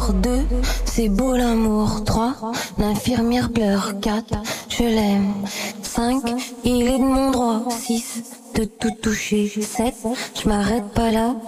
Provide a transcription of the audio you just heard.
encore 2, c'est beau l'amour. 3, l'infirmière pleure. 4, je l'aime. 5, il est de mon droit. 6, de tout toucher. 7, je m'arrête pas là,